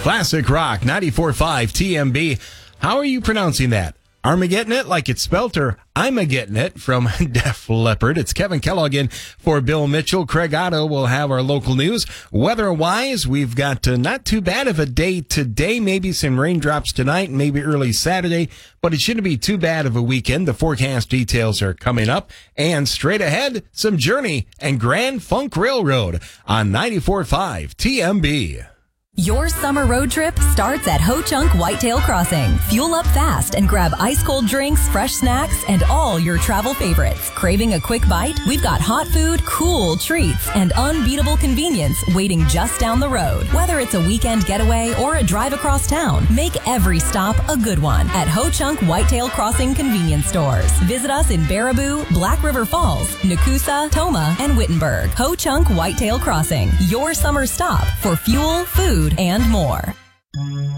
Classic Rock 94.5 TMB. How are you pronouncing that? Armageddon it like it's spelt, or I'm a getting it from Def Leppard. It's Kevin Kellogg in for Bill Mitchell. Craig Otto will have our local news. Weather-wise, we've got not too bad of a day today. Maybe some raindrops tonight, maybe early Saturday, but it shouldn't be too bad of a weekend. The forecast details are coming up. And straight ahead, some Journey and Grand Funk Railroad on 94.5 TMB. Your summer road trip starts at Ho Chunk Whitetail Crossing. Fuel up fast and grab ice-cold drinks, fresh snacks, and all your travel favorites. Craving a quick bite? We've got hot food, cool treats, and unbeatable convenience waiting just down the road. Whether it's a weekend getaway or a drive across town, make every stop a good one at Ho Chunk Whitetail Crossing convenience stores. Visit us in Baraboo, Black River Falls, Nakusa, Toma, and Wittenberg. Ho Chunk Whitetail Crossing, your summer stop for fuel, food, and more.